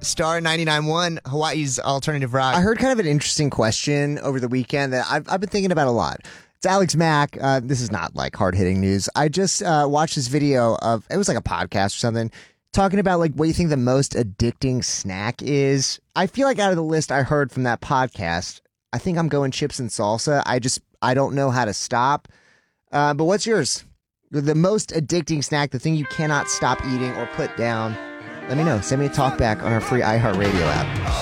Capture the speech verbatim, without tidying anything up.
Star ninety-nine point one, Hawaii's alternative rock. I heard kind of an interesting question over the weekend that I've, I've been thinking about a lot. It's Alex Mack. Uh, this is not like hard-hitting news. I just uh, watched this video of, it was like a podcast or something, talking about like what you think the most addicting snack is. I feel like out of the list I heard from that podcast, I think I'm going chips and salsa. I just, I don't know how to stop. Uh, but what's yours? The most addicting snack, the thing you cannot stop eating or put down. Let me know. Send me a talk back on our free iHeartRadio app.